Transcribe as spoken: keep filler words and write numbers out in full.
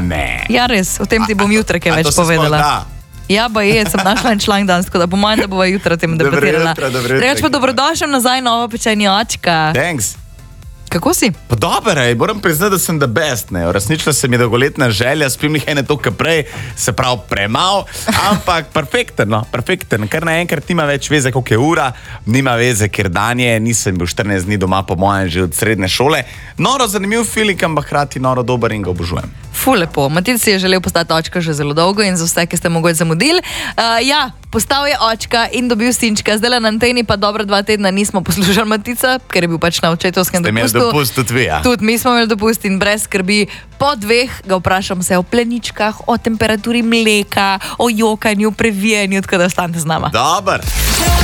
Ne. Ja, res, o tem ti bom jutra kaj več povedala. Ja, ba je, sem našla en članek danes, tako da po manj, da bova jutra o tem debatirala. Reč pa dobrodošel nazaj, novo pečeni očka. Thanks. Kako si? Pa dobro, moram priznati, da sem the best. Ne. Resnično se mi je dolgoletna želja, spremnih ene toliko prej, se pravi premal, ampak perfekten, no, perfekten. Kar naenkrat nima več veze, koliko je ura, nima veze, ker dan je, nisem bil štirinajst dni doma, po mojem, že od srednje šole. Noro zanimiv feeling, ampak hkrati noro dober in ga obožujem. Ful lepo. Matic si je želel postati očka že zelo dolgo in za vse, ki ste mogoče zamudili. Uh, ja, postal je očka in dobil sinčka. Zdaj na anteni pa dobra dva tedna nismo poslušali Matica, ker je bil pač na očetovskem dopustu. Ste imeli dopust tudi vi, ja? Tudi mi smo imeli dopust in brez skrbi. Po dveh ga vprašam se o pleničkah, o temperaturi mleka, o jokanju, previjanju, tako da ostanite z nama. Dobar.